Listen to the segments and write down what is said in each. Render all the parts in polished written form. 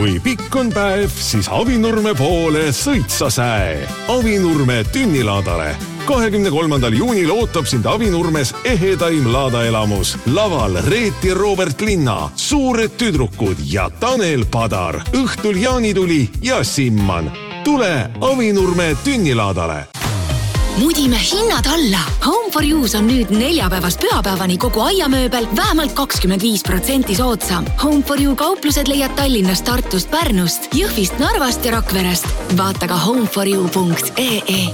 Kui pikk on päev, siis Avinurme poole sõitsa säe. Avinurme tünnilaadale. 23. juunil ootab sind Avinurmes ehedaim laadaelamus. Laval Reet ja Robert Linna, Suured tüdrukud ja Tanel Padar. Õhtul Jaanituli ja Simman. Tule Avinurme tünnilaadale. Mudime hinnad alla. Home for You's on nüüd neljapäevast pühapäevani kogu aiamööbel vähemalt 25% soodsam. Home for You kauplused leiad Tallinnast, Tartust, Pärnust, Jõhvist, Narvast ja Rakverest. Vaata ka homeforyou.ee.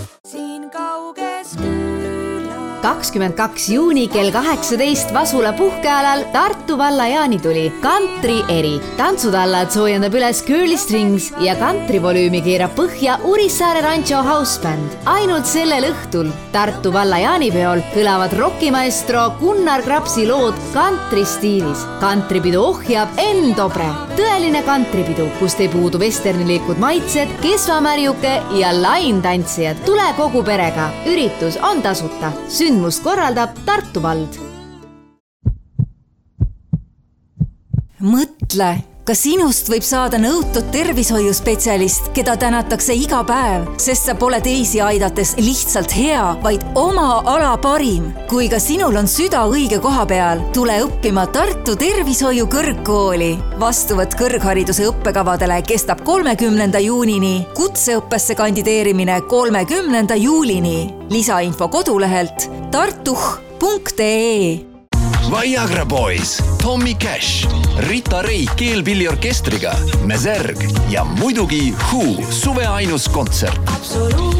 22. juuni kell 18 Vasula puhkealal Tartu valla Jaanituli Kantri eri. Tantsutallad soojendab üles Curly Strings ja kantrivolüümi keerab põhja Urissaare Rancho Houseband. Ainult sellel õhtul Tartu valla Jaanipeol kõlavad rokimaestro Gunnar Krapsi lood kantri stiilis. Kantripidu ohjab Enn Dobre. Tõeline kantripidu, kust ei puudu westernilikud maitsed, kesvamärjuke ja laintantsijad. Tule kogu perega. Üritus on tasuta. Sündmust korraldab Tartu vald. Mõtle, ka sinust võib saada nõutud tervishoiuspetsialist, keda tänatakse iga päev, sest sa pole teisi aidates lihtsalt hea, vaid oma ala parim. Kui ka sinul on süda õige koha peal, tule õppima Tartu Tervishoiu kõrgkooli. Vastuvõtt kõrghariduse õppekavadele kestab 30. juunini, kutseõppesse kandideerimine 30. juulini. Lisainfo kodulehelt tartuh.ee. Viagra Boys, Tommy Cash, Rita Ray keelpilliorkestriga, Meserg ja muidugi Who, suve ainus kontsert.